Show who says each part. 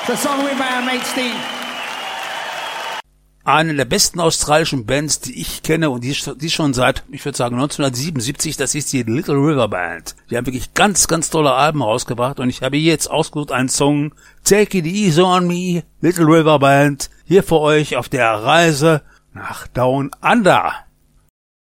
Speaker 1: The song with my mate Steve.
Speaker 2: Eine der besten australischen Bands, die ich kenne und die schon seit, ich würde sagen 1977, das ist die Little River Band. Die haben wirklich ganz, ganz tolle Alben rausgebracht und ich habe hier jetzt ausgesucht einen Song, Take It Easy on Me, Little River Band, hier für euch auf der Reise nach Down Under.